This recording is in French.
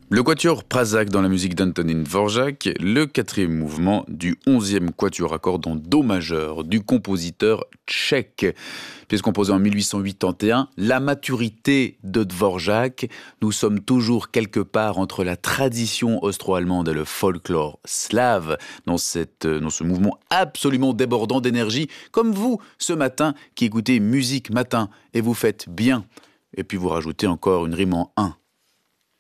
Le quatuor Prazak dans la musique d'Antonín Dvořák, le quatrième mouvement du 11e quatuor à cordes en do majeur du compositeur tchèque. Pièce composée en 1881, la maturité de Dvořák, nous sommes toujours quelque part entre la tradition austro-allemande et le folklore slave, dans ce mouvement absolument débordant d'énergie, comme vous ce matin qui écoutez Musique Matin et vous faites bien. Et puis vous rajoutez encore une rime en 1.